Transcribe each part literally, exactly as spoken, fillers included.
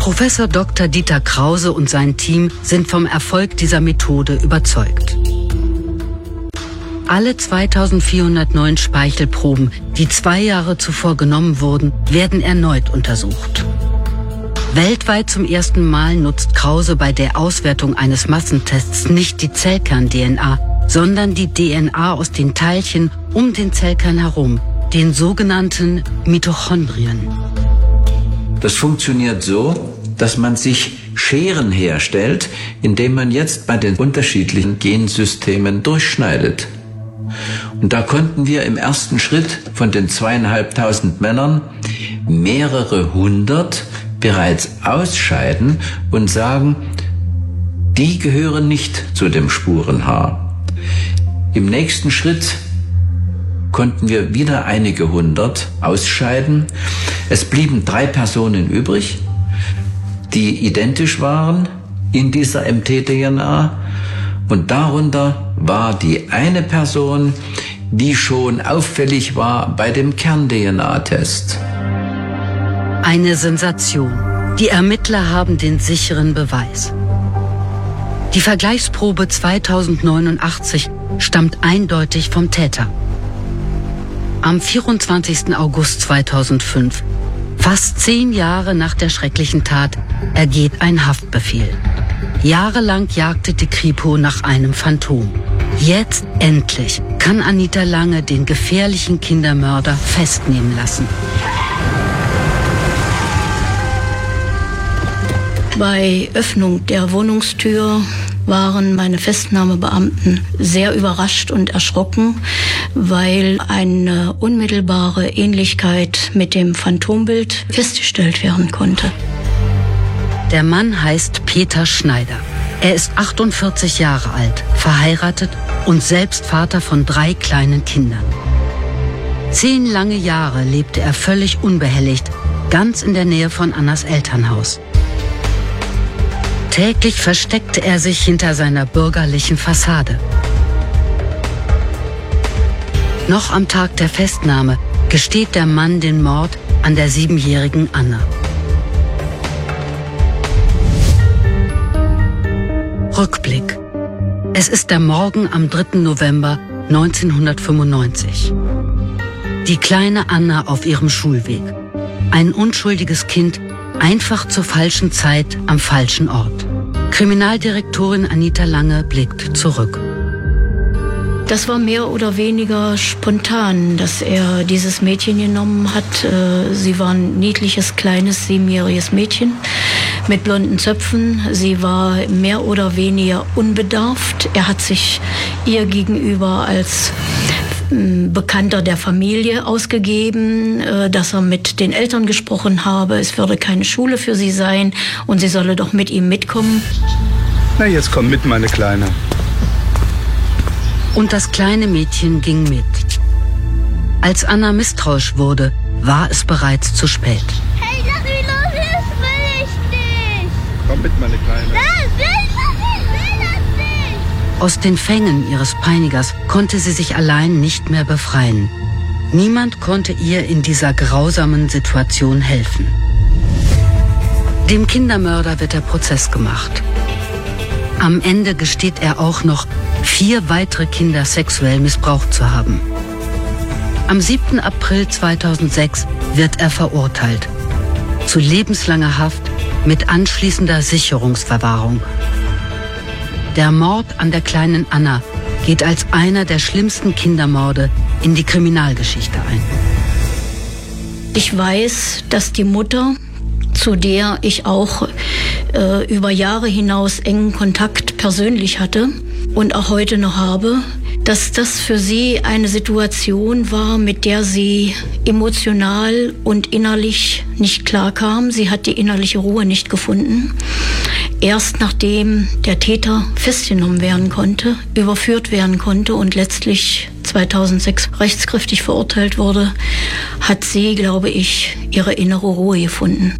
Professor Doktor Dieter Krause und sein Team sind vom Erfolg dieser Methode überzeugt. Alle zweitausendvierhundertneun Speichelproben, die zwei Jahre zuvor genommen wurden, werden erneut untersucht. Weltweit zum ersten Mal nutzt Krause bei der Auswertung eines Massentests nicht die Zellkern-D N A, sondern die D N A aus den Teilchen um den Zellkern herum, den sogenannten Mitochondrien. Das funktioniert so, dass man sich Scheren herstellt, indem man jetzt bei den unterschiedlichen Gensystemen durchschneidet. Und da konnten wir im ersten Schritt von den zweieinhalbtausend Männern mehrere hundert bereits ausscheiden und sagen, die gehören nicht zu dem Spurenhaar. Im nächsten Schritt konnten wir wieder einige hundert ausscheiden. Es blieben drei Personen übrig, die identisch waren in dieser M T D N A. Und darunter war die eine Person, die schon auffällig war bei dem Kern-D N A-Test. Eine Sensation. Die Ermittler haben den sicheren Beweis. Die Vergleichsprobe zweitausendneunundachtzig stammt eindeutig vom Täter. Am vierundzwanzigsten August zweitausendfünf, fast zehn Jahre nach der schrecklichen Tat, ergeht ein Haftbefehl. Jahrelang jagte die Kripo nach einem Phantom. Jetzt endlich kann Anita Lange den gefährlichen Kindermörder festnehmen lassen. Bei Öffnung der Wohnungstür waren meine Festnahmebeamten sehr überrascht und erschrocken, weil eine unmittelbare Ähnlichkeit mit dem Phantombild festgestellt werden konnte. Der Mann heißt Peter Schneider. Er ist achtundvierzig Jahre alt, verheiratet und selbst Vater von drei kleinen Kindern. Zehn lange Jahre lebte er völlig unbehelligt, ganz in der Nähe von Annas Elternhaus. Täglich versteckte er sich hinter seiner bürgerlichen Fassade. Noch am Tag der Festnahme gesteht der Mann den Mord an der siebenjährigen Anna. Rückblick. Es ist der Morgen am dritten November neunzehnhundertfünfundneunzig. Die kleine Anna auf ihrem Schulweg. Ein unschuldiges Kind, einfach zur falschen Zeit am falschen Ort. Kriminaldirektorin Anita Lange blickt zurück. Das war mehr oder weniger spontan, dass er dieses Mädchen genommen hat. Sie war ein niedliches, kleines, siebenjähriges Mädchen mit blonden Zöpfen. Sie war mehr oder weniger unbedarft. Er hat sich ihr gegenüber als Bekannter der Familie ausgegeben, dass er mit den Eltern gesprochen habe. Es würde keine Schule für sie sein und sie solle doch mit ihm mitkommen. Na, jetzt komm mit, meine Kleine. Und das kleine Mädchen ging mit. Als Anna misstrauisch wurde, war es bereits zu spät. Hey, lass mich los, das will ich nicht. Komm mit, meine Kleine. Das will ich nicht, ich will das nicht. Aus den Fängen ihres Peinigers konnte sie sich allein nicht mehr befreien. Niemand konnte ihr in dieser grausamen Situation helfen. Dem Kindermörder wird der Prozess gemacht. Am Ende gesteht er auch noch, vier weitere Kinder sexuell missbraucht zu haben. Am siebten April zweitausendsechs wird er verurteilt. Zu lebenslanger Haft mit anschließender Sicherungsverwahrung. Der Mord an der kleinen Anna geht als einer der schlimmsten Kindermorde in die Kriminalgeschichte ein. Ich weiß, dass die Mutter, zu der ich auch äh, über Jahre hinaus engen Kontakt persönlich hatte und auch heute noch habe, dass das für sie eine Situation war, mit der sie emotional und innerlich nicht klarkam. Sie hat die innerliche Ruhe nicht gefunden. Erst nachdem der Täter festgenommen werden konnte, überführt werden konnte und letztlich zweitausendsechs rechtskräftig verurteilt wurde, hat sie, glaube ich, ihre innere Ruhe gefunden.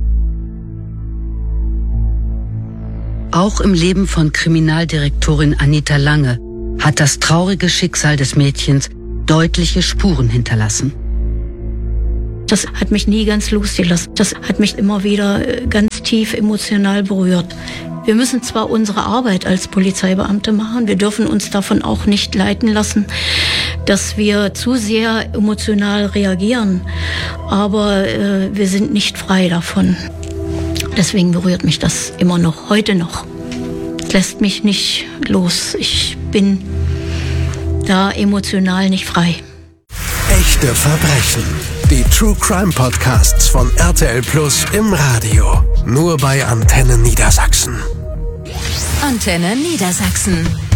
Auch im Leben von Kriminaldirektorin Anita Lange hat das traurige Schicksal des Mädchens deutliche Spuren hinterlassen. Das hat mich nie ganz losgelassen. Das hat mich immer wieder ganz tief emotional berührt. Wir müssen zwar unsere Arbeit als Polizeibeamte machen, wir dürfen uns davon auch nicht leiten lassen, dass wir zu sehr emotional reagieren, aber äh, wir sind nicht frei davon. Deswegen berührt mich das immer noch, heute noch. Es lässt mich nicht los. Ich bin da emotional nicht frei. Echte Verbrechen. Die True Crime Podcasts von R T L Plus im Radio. Nur bei Antenne Niedersachsen. Antenne Niedersachsen.